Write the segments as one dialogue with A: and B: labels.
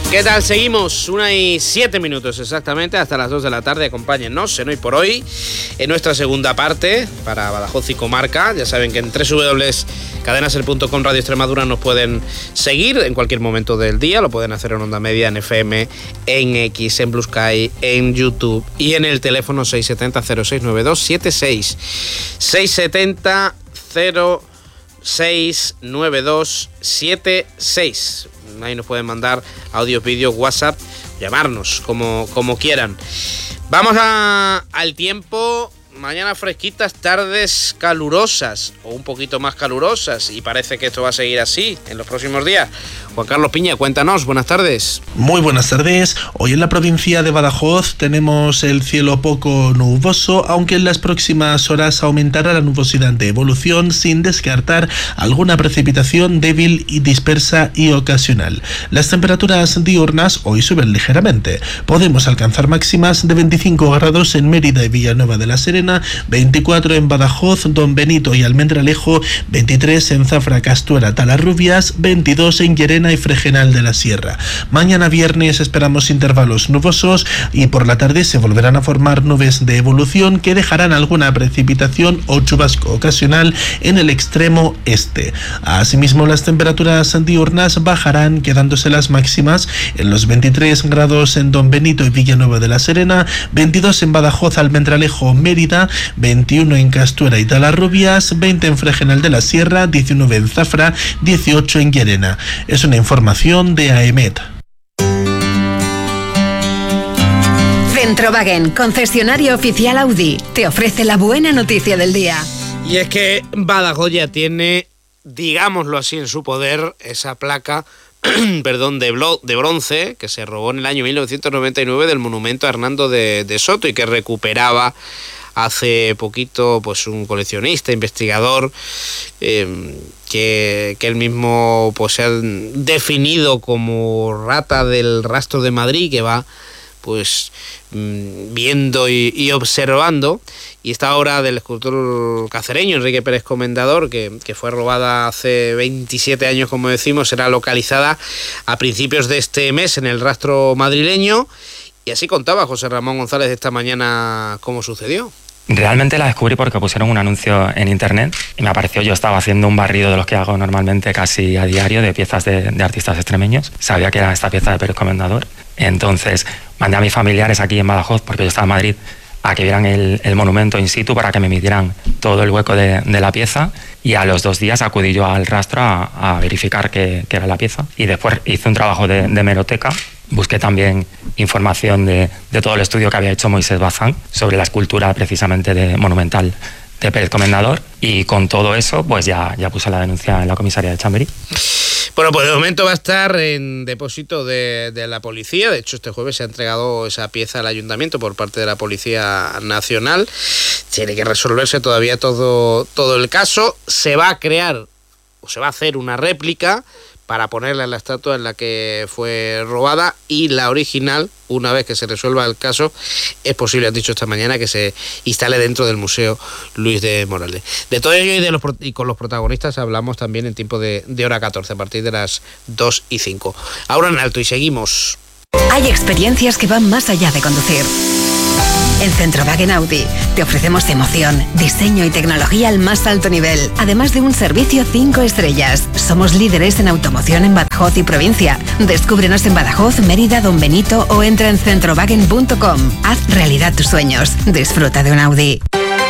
A: ¿Qué tal? Seguimos 1:07 exactamente, hasta las 2 de la tarde. Acompáñennos en Hoy por Hoy, en nuestra segunda parte para Badajoz y comarca. Ya saben que en www.cadenaser.com Radio Extremadura nos pueden seguir en cualquier momento del día. Lo pueden hacer en Onda Media, en FM, en X, en Blue Sky, en YouTube y en el teléfono 670-069276. 670-069276. Ahí nos pueden mandar audios, vídeos, WhatsApp, llamarnos como quieran. Vamos al tiempo. Mañana fresquitas, tardes calurosas o un poquito más calurosas, y parece que esto va a seguir así en los próximos días. Juan Carlos Piña, cuéntanos, buenas tardes.
B: Muy buenas tardes. Hoy en la provincia de Badajoz tenemos el cielo poco nuboso, aunque en las próximas horas aumentará la nubosidad de evolución sin descartar alguna precipitación débil y dispersa y ocasional. Las temperaturas diurnas hoy suben ligeramente. Podemos alcanzar máximas de 25 grados en Mérida y Villanueva de la Serena, 24 en Badajoz, Don Benito y Almendralejo, 23 en Zafra, Castuera, Talarrubias, 22 en Llerena y Fregenal de la Sierra. Mañana viernes esperamos intervalos nubosos y por la tarde se volverán a formar nubes de evolución que dejarán alguna precipitación o chubasco ocasional en el extremo este. Asimismo, las temperaturas diurnas bajarán, quedándose las máximas en los 23 grados en Don Benito y Villanueva de la Serena, 22 en Badajoz, Almendralejo, Mérida, 21 en Castuera y Talarrubias, 20 en Fregenal de la Sierra, 19 en Zafra, 18 en Llerena. Es una información de AEMET.
C: Centrowagen, concesionario oficial Audi, te ofrece la buena noticia del día.
A: Y es que Badajoz ya tiene, digámoslo así, en su poder esa placa de bronce que se robó en el año 1999 del monumento a Hernando de Soto y que recuperaba hace poquito pues un coleccionista, investigador, que él mismo pues se ha definido como rata del rastro de Madrid, que va pues viendo y observando. Y esta obra del escultor cacereño Enrique Pérez Comendador, que fue robada hace 27 años, como decimos, será localizada a principios de este mes en el rastro madrileño. Y así contaba José Ramón González esta mañana cómo sucedió.
D: Realmente la descubrí porque pusieron un anuncio en internet y me apareció. Yo estaba haciendo un barrido de los que hago normalmente casi a diario de piezas de artistas extremeños. Sabía que era esta pieza de Pérez Comendador. Entonces mandé a mis familiares aquí en Badajoz, porque yo estaba en Madrid, a que vieran el monumento in situ para que me midieran todo el hueco de la pieza, y a los 2 días acudí yo al rastro a verificar que era la pieza, y después hice un trabajo de hemeroteca. Busqué también información de todo el estudio que había hecho Moisés Bazán sobre la escultura precisamente monumental de Pérez Comendador, y con todo eso pues ya puse la denuncia en la comisaría de Chamberí.
A: Bueno, pues de momento va a estar en depósito de la policía. De hecho, este jueves se ha entregado esa pieza al ayuntamiento por parte de la Policía Nacional. Tiene que resolverse todavía todo el caso. Se va a crear o se va a hacer una réplica para ponerla en la estatua en la que fue robada, y la original, una vez que se resuelva el caso, es posible, han dicho esta mañana, que se instale dentro del Museo Luis de Morales. De todo ello y con los protagonistas hablamos también en tiempo de hora 14, a partir de las 2:05. Ahora en alto y seguimos.
C: Hay experiencias que van más allá de conducir. En Centrowagen Audi te ofrecemos emoción, diseño y tecnología al más alto nivel, además de un servicio 5 estrellas. Somos líderes en automoción en Badajoz y provincia. Descúbrenos en Badajoz, Mérida, Don Benito o entra en centrowagen.com. Haz realidad tus sueños. Disfruta de un Audi.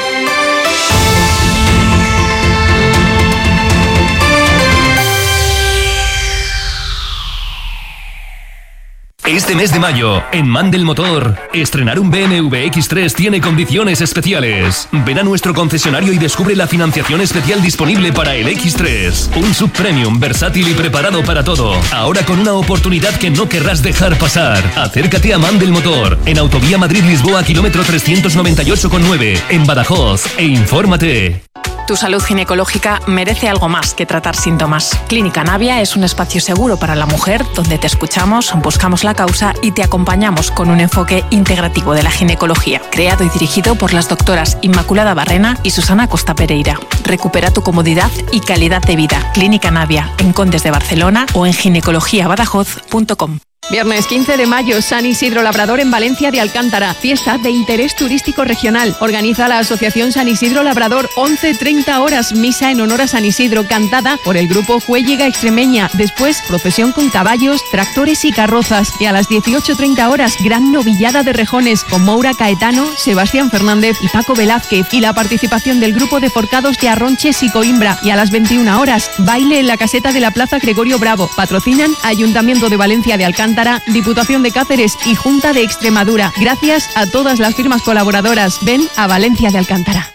E: Este mes de mayo, en Mandel Motor, estrenar un BMW X3 tiene condiciones especiales. Ven a nuestro concesionario y descubre la financiación especial disponible para el X3. Un subpremium versátil y preparado para todo. Ahora con una oportunidad que no querrás dejar pasar. Acércate a Mandel Motor, en Autovía Madrid-Lisboa, kilómetro 398,9, en Badajoz, e infórmate.
F: Tu salud ginecológica merece algo más que tratar síntomas. Clínica Navia es un espacio seguro para la mujer donde te escuchamos, buscamos la causa y te acompañamos con un enfoque integrativo de la ginecología. Creado y dirigido por las doctoras Inmaculada Barrena y Susana Costa Pereira. Recupera tu comodidad y calidad de vida. Clínica Navia, en Condes de Barcelona o en ginecologiabadajoz.com. Viernes 15 de mayo, San Isidro Labrador en Valencia de Alcántara. Fiesta de interés turístico regional. Organiza la Asociación San Isidro Labrador. 11:30 horas. Misa en honor a San Isidro, cantada por el grupo Juélliga Extremeña. Después, procesión con caballos, tractores y carrozas. Y a las 18:30 horas, gran novillada de rejones con Moura Caetano, Sebastián Fernández y Paco Velázquez. Y la participación del grupo de forcados de Arronches y Coimbra. Y a las 21 horas, baile en la caseta de la Plaza Gregorio Bravo. Patrocinan Ayuntamiento de Valencia de Alcántara, Diputación de Cáceres y Junta de Extremadura. Gracias a todas las firmas colaboradoras. Ven a Valencia de Alcántara.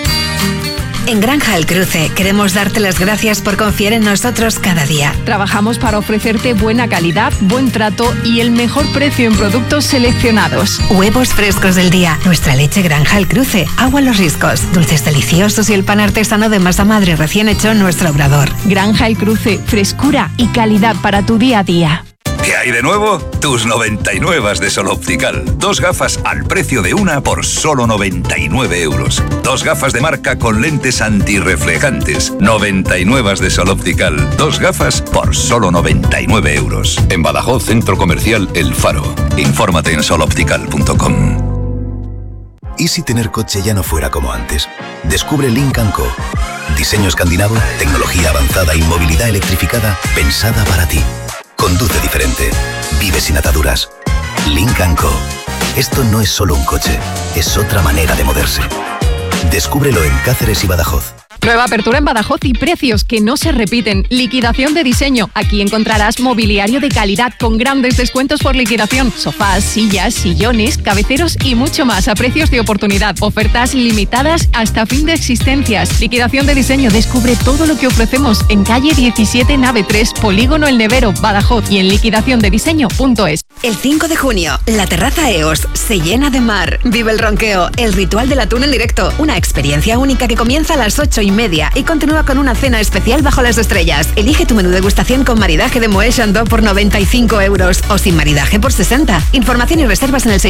C: En Granja El Cruce queremos darte las gracias por confiar en nosotros cada día.
F: Trabajamos para ofrecerte buena calidad, buen trato y el mejor precio en productos seleccionados.
C: Huevos frescos del día, nuestra leche Granja El Cruce, agua Los Riscos, dulces deliciosos y el pan artesano de masa madre recién hecho en nuestro obrador.
F: Granja El Cruce, frescura y calidad para tu día a día.
G: ¿Qué hay de nuevo? Tus 99 de Sol Optical. 2 gafas al precio de una por solo 99 euros. 2 gafas de marca con lentes antirreflejantes. 99 de Sol Optical. 2 gafas por solo 99 euros. En Badajoz, Centro Comercial El Faro. Infórmate en soloptical.com.
H: ¿Y si tener coche ya no fuera como antes? Descubre Lynk & Co. Diseño escandinavo, tecnología avanzada y movilidad electrificada pensada para ti. Conduce diferente. Vive sin ataduras. Lynk & Co. Esto no es solo un coche, es otra manera de moverse. Descúbrelo en Cáceres y Badajoz.
F: Nueva apertura en Badajoz y precios que no se repiten. Liquidación de diseño. Aquí encontrarás mobiliario de calidad con grandes descuentos por liquidación. Sofás, sillas, sillones, cabeceros y mucho más a precios de oportunidad. Ofertas limitadas hasta fin de existencias. Liquidación de diseño. Descubre todo lo que ofrecemos en calle 17, nave 3, Polígono El Nevero, Badajoz y en liquidaciondediseño.es.
C: El 5 de junio, la terraza EOS se llena de mar. Vive el ronqueo, el ritual del atún en directo. Una experiencia única que comienza a las 8:30 y continúa con una cena especial bajo las estrellas. Elige tu menú degustación con maridaje de Moët Chandon por 95 euros o sin maridaje por 60. Información y reservas en el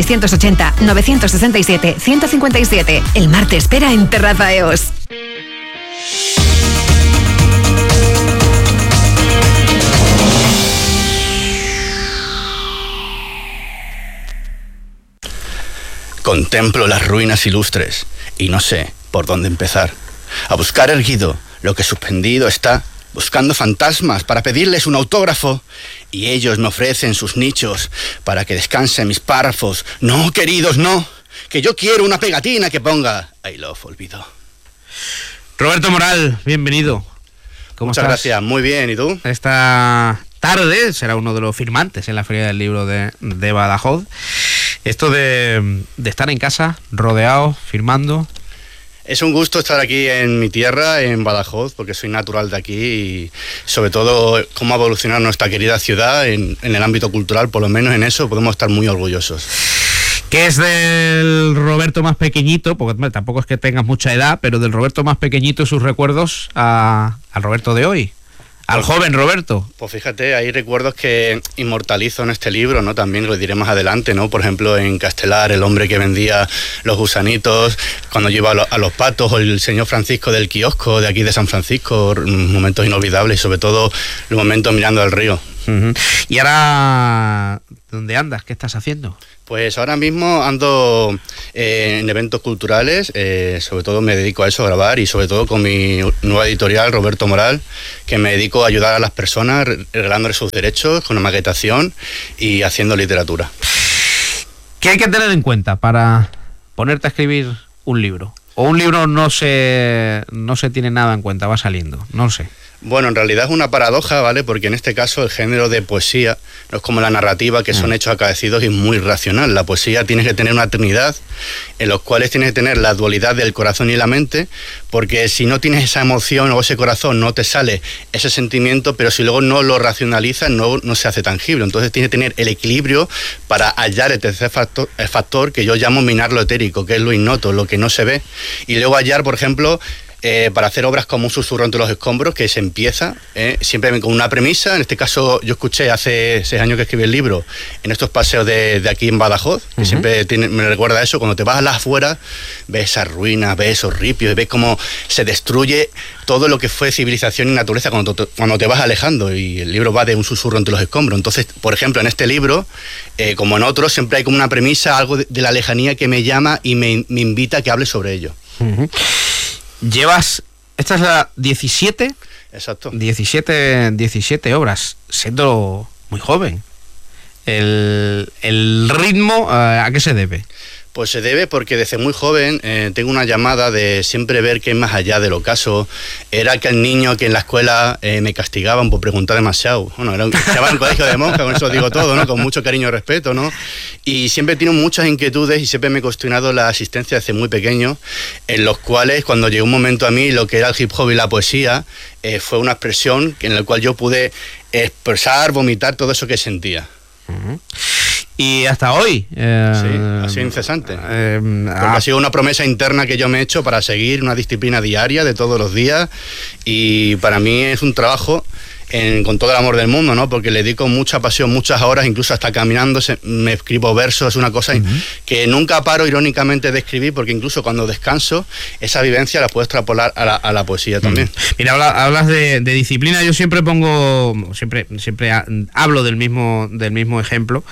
C: 680-967-157. El mar te espera en Terraza EOS.
I: Contemplo las ruinas ilustres y no sé por dónde empezar. A buscar erguido lo que suspendido está, buscando fantasmas para pedirles un autógrafo. Y ellos me ofrecen sus nichos para que descansen mis párrafos. No, queridos, no. Que yo quiero una pegatina que ponga I love olvido.
A: Roberto Moral, bienvenido. ¿Cómo
I: Muchas
A: estás?
I: gracias, muy bien, ¿y tú?
A: Esta tarde será uno de los firmantes en la Feria del Libro de Badajoz. Esto de estar en casa, rodeado, firmando.
I: Es un gusto estar aquí en mi tierra, en Badajoz, porque soy natural de aquí y sobre todo cómo ha evolucionado nuestra querida ciudad en el ámbito cultural, por lo menos en eso podemos estar muy orgullosos.
A: ¿Qué es del Roberto más pequeñito? Porque tampoco es que tengas mucha edad, pero del Roberto más pequeñito sus recuerdos al Roberto de hoy. Al joven Roberto.
I: Pues fíjate, hay recuerdos que inmortalizo en este libro, ¿no? También lo diré más adelante, ¿no? Por ejemplo, en Castelar, el hombre que vendía los gusanitos, cuando yo iba a los patos, o el señor Francisco del kiosco de aquí de San Francisco, momentos inolvidables y sobre todo los momentos mirando al río.
A: Uh-huh. ¿Y ahora dónde andas? ¿Qué estás haciendo?
I: Pues ahora mismo ando en eventos culturales, sobre todo me dedico a eso, a grabar, y sobre todo con mi nueva editorial, Roberto Moral, que me dedico a ayudar a las personas regalándoles sus derechos con una maquetación y haciendo literatura.
A: ¿Qué hay que tener en cuenta para ponerte a escribir un libro? ¿O un libro no se tiene nada en cuenta, va saliendo? No sé.
I: Bueno, en realidad es una paradoja, ¿vale? Porque en este caso el género de poesía no es como la narrativa, que son hechos acaecidos y muy racional. La poesía tiene que tener una trinidad en los cuales tienes que tener la dualidad del corazón y la mente, porque si no tienes esa emoción o ese corazón no te sale ese sentimiento, pero si luego no lo racionalizas no se hace tangible. Entonces tienes que tener el equilibrio para hallar el tercer factor que yo llamo minar lo etérico, que es lo ignoto, lo que no se ve, y luego hallar, por ejemplo, para hacer obras como Un susurro entre los escombros, que se empieza siempre con una premisa. En este caso yo escuché hace 6 años que escribí el libro en estos paseos de aquí en Badajoz, que siempre me recuerda a eso. Cuando te vas a las afueras, ves esas ruinas, ves esos ripios, ves cómo se destruye todo lo que fue civilización y naturaleza cuando te vas alejando, y el libro va de Un susurro entre los escombros. Entonces, por ejemplo, en este libro, como en otros, siempre hay como una premisa, algo de la lejanía que me llama y me invita a que hable sobre ello.
J: Esta es la 17.
I: Exacto.
J: 17 obras, siendo muy joven. El ritmo, ¿a qué se debe?
I: Pues se debe porque desde muy joven tengo una llamada de siempre ver qué es más allá del ocaso. Era aquel niño que en la escuela me castigaban por preguntar demasiado. Bueno, estaba en el colegio de monjas, con eso digo todo, ¿no? Con mucho cariño y respeto, ¿no? Y siempre he tenido muchas inquietudes y siempre me he cuestionado la asistencia desde muy pequeño, en los cuales cuando llegó un momento a mí lo que era el hip hop y la poesía fue una expresión en la cual yo pude expresar, vomitar todo eso que sentía.
J: Y hasta hoy.
I: Sí, ha sido incesante. Porque ha sido una promesa interna que yo me he hecho para seguir una disciplina diaria de todos los días, y para mí es un trabajo con todo el amor del mundo, ¿no? Porque le dedico mucha pasión, muchas horas, incluso hasta caminando me escribo versos, es una cosa que nunca paro irónicamente de escribir, porque incluso cuando descanso, esa vivencia la puedo extrapolar a la poesía también.
J: Mira, hablas de disciplina. Yo siempre siempre hablo del mismo ejemplo.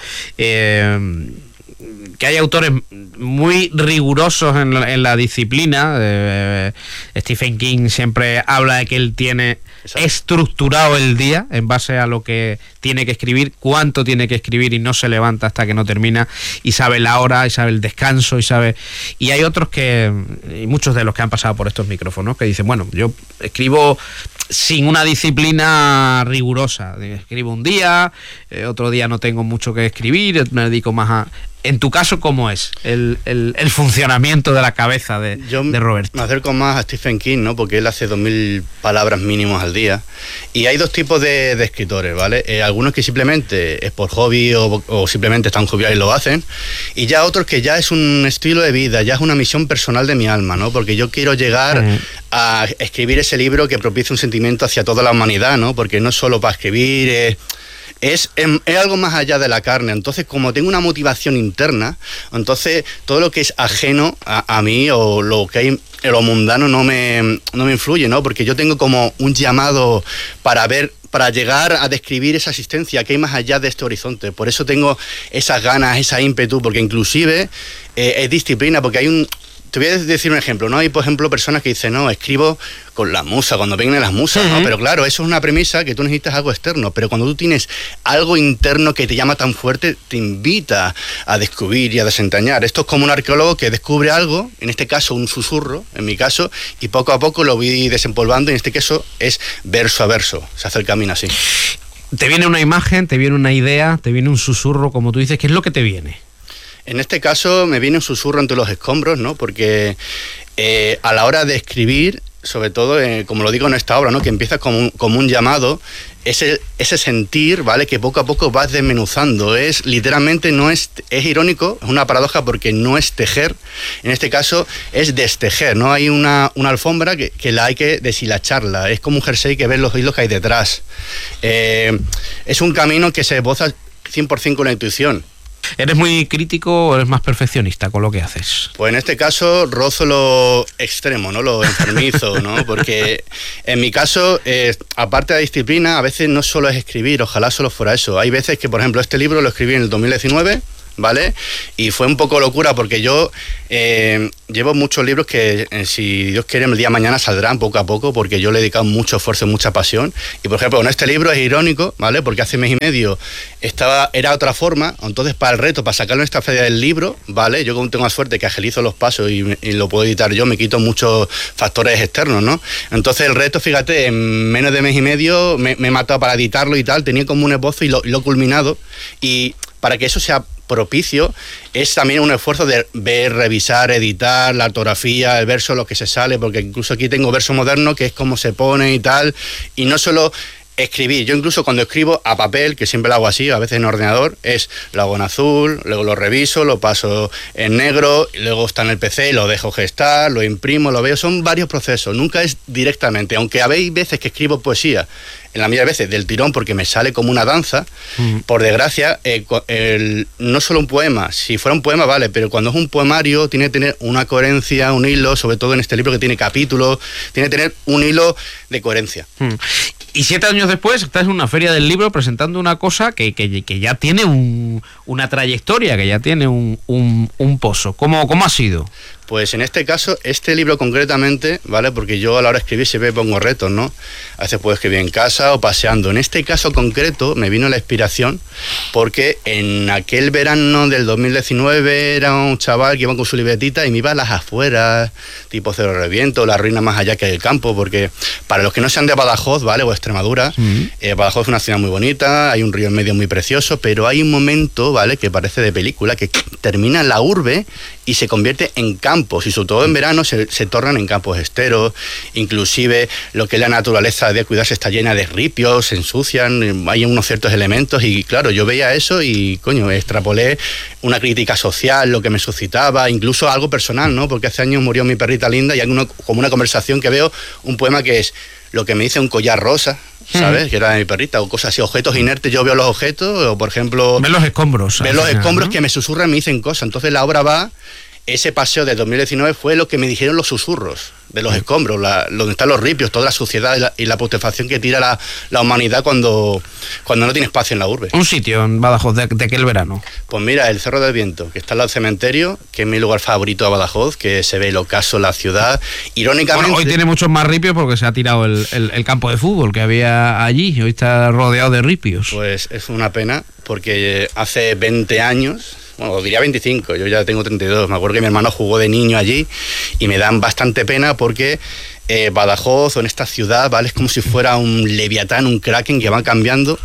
J: Que hay autores muy rigurosos en la disciplina. Stephen King siempre habla de que él tiene estructurado el día en base a lo que tiene que escribir, cuánto tiene que escribir, y no se levanta hasta que no termina, y sabe la hora, y sabe el descanso, y hay otros y muchos de los que han pasado por estos micrófonos, que dicen, bueno, yo escribo sin una disciplina rigurosa, escribo un día, otro día no tengo mucho que escribir, me dedico más a... En tu caso, ¿cómo es el funcionamiento de la cabeza de Roberto?
I: Me acerco más a Stephen King, ¿no? Porque él hace 2000 palabras mínimos al día. Y hay dos tipos de escritores, ¿vale? Algunos que simplemente es por hobby o simplemente están joviales y lo hacen. Y ya otros que ya es un estilo de vida, ya es una misión personal de mi alma, ¿no? Porque yo quiero llegar a escribir ese libro que propicie un sentimiento hacia toda la humanidad, ¿no? Porque no es solo para escribir... Es algo más allá de la carne. Entonces, como tengo una motivación interna, entonces todo lo que es ajeno a mí o lo que hay en lo mundano no me influye, ¿no? Porque yo tengo como un llamado para llegar a describir esa existencia que hay más allá de este horizonte. Por eso tengo esas ganas, esa ímpetu, porque inclusive es disciplina, porque hay te voy a decir un ejemplo, ¿no? Hay, por ejemplo, personas que dicen, no, escribo con la musa, cuando vengan las musas, ¿no? Pero claro, eso es una premisa que tú necesitas algo externo, pero cuando tú tienes algo interno que te llama tan fuerte, te invita a descubrir y a desentrañar. Esto es como un arqueólogo que descubre algo, en este caso un susurro, en mi caso, y poco a poco lo voy desempolvando, y en este caso es verso a verso, se hace el camino así.
J: Te viene una imagen, te viene una idea, te viene un susurro, como tú dices, ¿qué es lo que te viene?
I: En este caso me viene un susurro entre los escombros, ¿no? Porque a la hora de escribir, sobre todo, como lo digo en esta obra, ¿no? Que empieza como un llamado, ese sentir, ¿vale? Que poco a poco vas desmenuzando. Literalmente no es irónico, es una paradoja porque no es tejer, en este caso es destejer, ¿no? Hay una alfombra que la hay que deshilacharla, es como un jersey que ves los hilos que hay detrás. Es un camino que se esboza 100% con la intuición.
J: ¿Eres muy crítico o eres más perfeccionista con lo que haces?
I: Pues en este caso rozo lo extremo, ¿no? Lo enfermizo, ¿no? Porque en mi caso, aparte de la disciplina, a veces no solo es escribir, ojalá solo fuera eso. Hay veces que, por ejemplo, este libro lo escribí en el 2019, ¿vale? Y fue un poco locura porque yo llevo muchos libros que, si Dios quiere, el día de mañana saldrán poco a poco, porque yo le he dedicado mucho esfuerzo y mucha pasión. Y, por ejemplo, con este libro es irónico, ¿vale? Porque hace mes y medio era otra forma. Entonces, para el reto, para sacarlo en esta feria del libro, ¿vale? Yo como tengo la suerte que agilizo los pasos y lo puedo editar yo, me quito muchos factores externos, ¿no? Entonces, el reto, fíjate, en menos de mes y medio me he matado para editarlo y tal. Tenía como un esbozo y lo he culminado. Y para que eso sea propicio, es también un esfuerzo de ver, revisar, editar la ortografía, el verso, lo que se sale, porque incluso aquí tengo verso moderno, que es como se pone y tal, y no solo escribir. Yo incluso cuando escribo a papel, que siempre lo hago así, a veces en ordenador, lo hago en azul, luego lo reviso, lo paso en negro, y luego está en el PC, lo dejo gestar, lo imprimo, lo veo. Son varios procesos, nunca es directamente, aunque habéis veces que escribo poesía, en la mayoría de veces del tirón, porque me sale como una danza. Por desgracia, no solo un poema, si fuera un poema vale, pero cuando es un poemario tiene que tener una coherencia, un hilo, sobre todo en este libro que tiene capítulos, tiene que tener un hilo de coherencia.
J: Y 7 años después estás en una feria del libro presentando una cosa que ya tiene una trayectoria, que ya tiene un pozo. ¿Cómo ha sido?
I: Pues en este caso, este libro concretamente, ¿vale? Porque yo a la hora de escribir siempre pongo retos, ¿no? A veces puedo escribir en casa o paseando. En este caso concreto me vino la inspiración porque en aquel verano del 2019 era un chaval que iba con su libretita y me iba a las afueras, tipo Cerro Reviento, la ruina más allá que el campo, porque para los que no sean de Badajoz, ¿vale? O Extremadura, Badajoz es una ciudad muy bonita, hay un río en medio muy precioso, pero hay un momento, ¿vale? Que parece de película, que termina en la urbe y se convierte en campos, y sobre todo en verano se tornan en campos esteros, inclusive lo que es la naturaleza de cuidarse está llena de ripios, se ensucian, hay unos ciertos elementos, y claro, yo veía eso y coño, extrapolé una crítica social, lo que me suscitaba, incluso algo personal, ¿no? Porque hace años murió mi perrita Linda y hay como una conversación que veo, un poema que es lo que me dice un collar rosa, ¿sabes? Que era de mi perrita, o cosas así, objetos inertes, yo veo los objetos, o por ejemplo...
J: Ver los escombros.
I: Ver los escombros, ¿no? Que me susurran, me dicen cosas. Entonces la obra va... Ese paseo de 2019 fue lo que me dijeron los susurros de los escombros, donde están los ripios, toda la suciedad y la putrefacción que tira la humanidad cuando no tiene espacio en la urbe.
J: ¿Un sitio en Badajoz de aquel verano?
I: Pues mira, el Cerro del Viento, que está al lado del cementerio, que es mi lugar favorito de Badajoz, que se ve el ocaso, la ciudad. Irónicamente...
J: Bueno, hoy tiene muchos más ripios porque se ha tirado el campo de fútbol que había allí, hoy está rodeado de ripios.
I: Pues es una pena, porque hace 20 años... Bueno, diría 25, yo ya tengo 32. Me acuerdo que mi hermano jugó de niño allí y me dan bastante pena porque Badajoz, o en esta ciudad, ¿vale? Es como si fuera un leviatán, un kraken que va cambiando,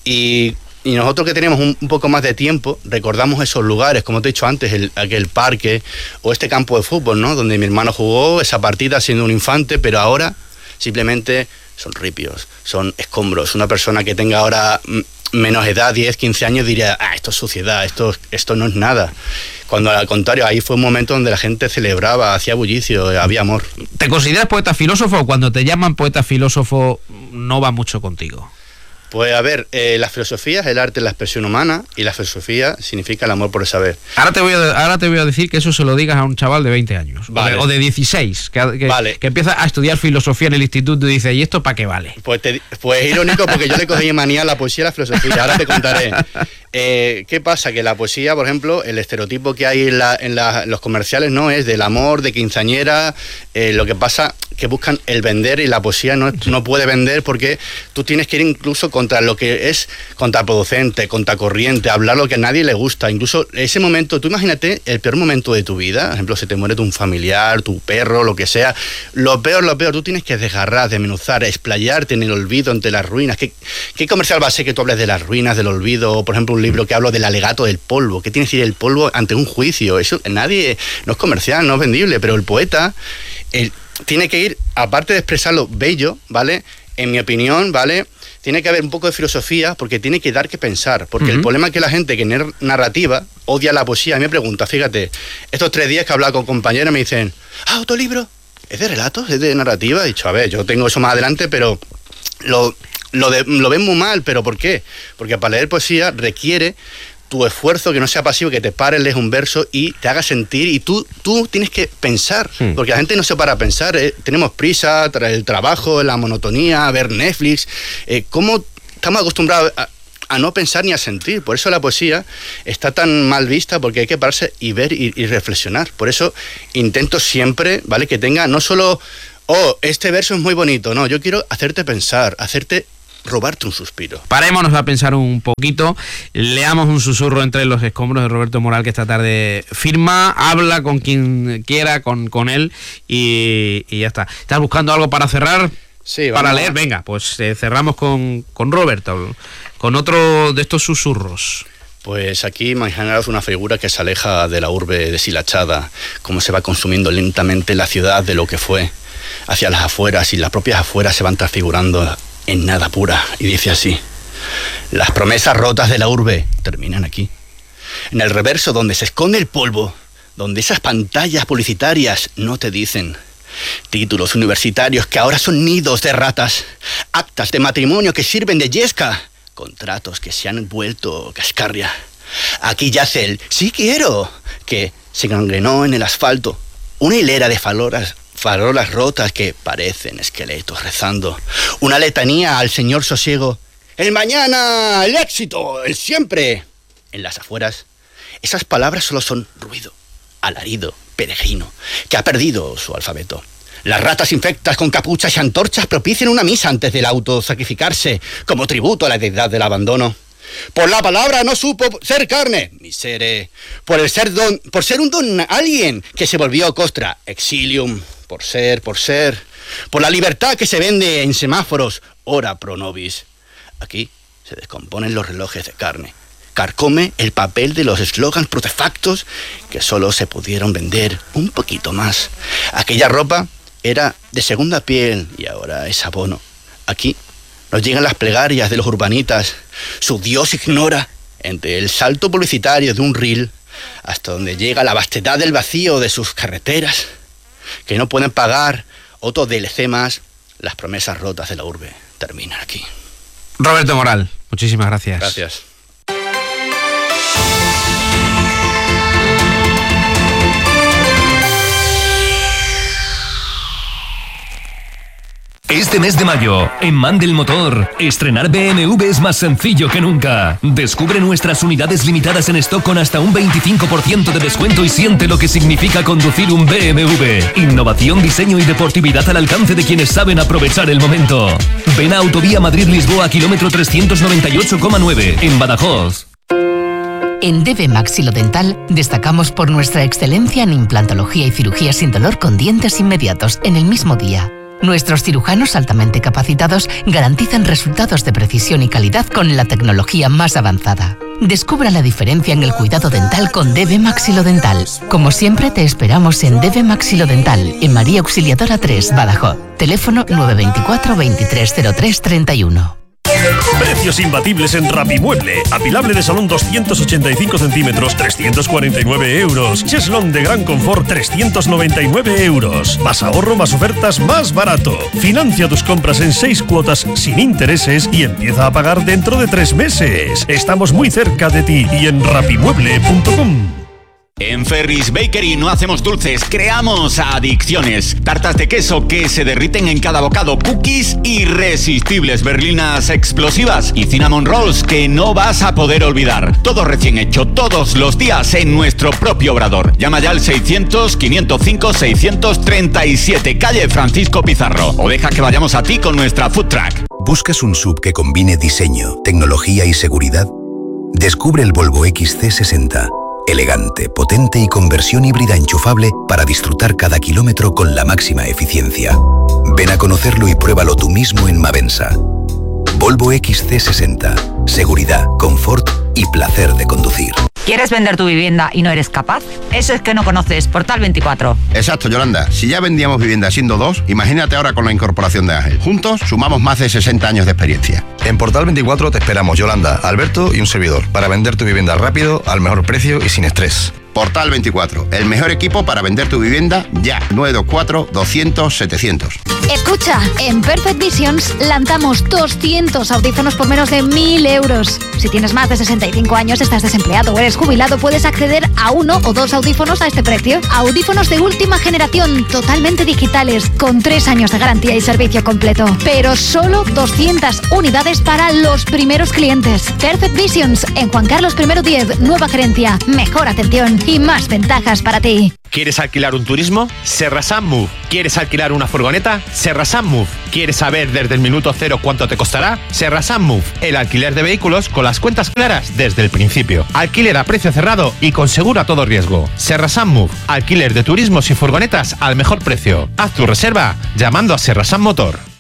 I: y nosotros que tenemos un poco más de tiempo recordamos esos lugares, como te he dicho antes, aquel parque o este campo de fútbol, ¿no? Donde mi hermano jugó esa partida siendo un infante, pero ahora simplemente son ripios, son escombros. Una persona que tenga ahora... menos edad, 10, 15 años, diría, esto es suciedad, esto no es nada. Cuando al contrario, ahí fue un momento donde la gente celebraba, hacía bullicio, había amor.
J: ¿Te consideras poeta filósofo o cuando te llaman poeta filósofo no va mucho contigo?
I: Pues a ver, la filosofía es el arte de la expresión humana, y la filosofía significa el amor por el saber.
J: Ahora te voy a decir que eso se lo digas a un chaval de 20 años, vale. o de 16, que empieza a estudiar filosofía en el instituto y dice, ¿y esto para qué vale?
I: Pues es irónico porque yo le cogí manía a la poesía y la filosofía, ahora te contaré. ¿Qué pasa? Que la poesía, por ejemplo, el estereotipo que hay en los comerciales no es del amor, de quinceañera, lo que pasa que buscan el vender, y la poesía no puede vender porque tú tienes que ir incluso contra lo que es contraproducente, contracorriente, hablar lo que a nadie le gusta. Incluso ese momento, tú imagínate el peor momento de tu vida, por ejemplo, si te muere un familiar, tu perro, lo que sea, lo peor, tú tienes que desgarrar, desmenuzar, explayarte en el olvido, entre las ruinas. ¿Qué comercial va a ser que tú hables de las ruinas, del olvido, o por ejemplo un libro que hablo del alegato del polvo? ¿Qué tiene que decir el polvo ante un juicio? Eso nadie, no es comercial, no es vendible, pero el poeta tiene que ir, aparte de expresarlo bello, ¿vale? En mi opinión, ¿vale? Tiene que haber un poco de filosofía, porque tiene que dar que pensar. Porque el problema es que la gente que es narrativa odia la poesía. A mí me pregunta, fíjate, estos 3 días que he hablado con compañeros me dicen, ¿otro libro? ¿Es de relatos? ¿Es de narrativa? He dicho, a ver, yo tengo eso más adelante, pero lo ven muy mal. ¿Pero por qué? Porque para leer poesía requiere tu esfuerzo, que no sea pasivo, que te pares, lees un verso y te haga sentir, y tú tienes que pensar, porque la gente no se para a pensar, tenemos prisa, el trabajo, la monotonía, ver Netflix, ¿cómo estamos acostumbrados a no pensar ni a sentir? Por eso la poesía está tan mal vista, porque hay que pararse y ver y reflexionar. Por eso intento siempre, ¿vale? Que tenga no solo, este verso es muy bonito, no, yo quiero hacerte pensar, robarte un suspiro.
J: Parémonos a pensar un poquito, leamos un susurro entre los escombros de Roberto Moral, que esta tarde firma, habla con quien quiera, con él, y ya está. ¿Estás buscando algo para cerrar?
I: Sí,
J: para leer, venga, pues cerramos con Roberto, con otro de estos susurros.
I: Pues aquí imaginaros una figura que se aleja de la urbe deshilachada, cómo se va consumiendo lentamente la ciudad de lo que fue, hacia las afueras, y las propias afueras se van transfigurando en nada pura, y dice así: las promesas rotas de la urbe terminan aquí. En el reverso, donde se esconde el polvo, donde esas pantallas publicitarias no te dicen. Títulos universitarios que ahora son nidos de ratas, actas de matrimonio que sirven de yesca, contratos que se han vuelto cascarria. Aquí yace el sí quiero, que se gangrenó en el asfalto, una hilera de farolas rotas que parecen esqueletos rezando, una letanía al señor sosiego: el mañana, el éxito, el siempre. En las afueras, esas palabras solo son ruido, alarido, peregrino, que ha perdido su alfabeto. Las ratas infectas con capuchas y antorchas propician una misa antes del autosacrificarse, como tributo a la deidad del abandono. Por la palabra no supo ser carne, misere. Por ser un don alguien que se volvió costra, exilium. Por ser. Por la libertad que se vende en semáforos, ora pro nobis. Aquí se descomponen los relojes de carne. Carcome el papel de los eslogans protefactos que solo se pudieron vender un poquito más. Aquella ropa era de segunda piel y ahora es abono. Aquí nos llegan las plegarias de los urbanitas. Su Dios ignora, entre el salto publicitario de un reel, hasta donde llega la vastedad del vacío de sus carreteras, que no pueden pagar otro DLC más. Las promesas rotas de la urbe terminan aquí.
J: Roberto Moral, muchísimas gracias.
I: Gracias.
E: Este mes de mayo, en Mandel Motor, estrenar BMW es más sencillo que nunca. Descubre nuestras unidades limitadas en stock con hasta un 25% de descuento y siente lo que significa conducir un BMW. Innovación, diseño y deportividad al alcance de quienes saben aprovechar el momento. Ven a Autovía Madrid-Lisboa, kilómetro 398,9, en Badajoz.
K: En DB Maxilodental destacamos por nuestra excelencia en implantología y cirugía sin dolor con dientes inmediatos en el mismo día. Nuestros cirujanos altamente capacitados garantizan resultados de precisión y calidad con la tecnología más avanzada. Descubra la diferencia en el cuidado dental con DB Maxilodental. Como siempre, te esperamos en DB Maxilodental, en María Auxiliadora 3, Badajoz. Teléfono 924 2303 31.
L: Precios imbatibles en Rapimueble. Apilable de salón 285 centímetros, 349 euros. Cheslón de gran confort, 399 euros. Más ahorro, más ofertas, más barato. Financia tus compras en 6 cuotas sin intereses y empieza a pagar dentro de 3 meses. Estamos muy cerca de ti y en rapimueble.com.
M: En Ferris Bakery no hacemos dulces, creamos adicciones. Tartas de queso que se derriten en cada bocado, cookies irresistibles, berlinas explosivas y cinnamon rolls que no vas a poder olvidar. Todo recién hecho, todos los días en nuestro propio obrador. Llama ya al 600-505-637, calle Francisco Pizarro, o deja que vayamos a ti con nuestra food truck.
H: ¿Buscas un SUV que combine diseño, tecnología y seguridad? Descubre el Volvo XC60. Elegante, potente y con versión híbrida enchufable para disfrutar cada kilómetro con la máxima eficiencia. Ven a conocerlo y pruébalo tú mismo en Mavensa. Volvo XC60. Seguridad, confort y placer de conducir.
N: ¿Quieres vender tu vivienda y no eres capaz? Eso es que no conoces Portal 24.
O: Exacto, Yolanda. Si ya vendíamos vivienda siendo 2, imagínate ahora con la incorporación de Ángel. Juntos sumamos más de 60 años de experiencia.
P: En Portal 24 te esperamos, Yolanda, Alberto y un servidor, para vender tu vivienda rápido, al mejor precio y sin estrés.
O: Portal 24, el mejor equipo para vender tu vivienda ya. 924-200-700.
Q: Escucha, en Perfect Visions lanzamos 200 audífonos por menos de 1.000 euros. Si tienes más de 65 años, estás desempleado o eres jubilado, puedes acceder a 1 o 2 audífonos a este precio. Audífonos de última generación, totalmente digitales, con 3 años de garantía y servicio completo. Pero solo 200 unidades para los primeros clientes. Perfect Visions, en Juan Carlos I 10, Nueva Gerencia. Mejor atención y más ventajas para ti.
R: ¿Quieres alquilar un turismo? Serrasan Move. ¿Quieres alquilar una furgoneta? Serrasan Move. ¿Quieres saber desde el minuto cero cuánto te costará? Serrasan Move. El alquiler de vehículos con las cuentas claras desde el principio. Alquiler a precio cerrado y con seguro a todo riesgo. Serrasan Move. Alquiler de turismos y furgonetas al mejor precio. Haz tu reserva llamando a Serrasan Motor.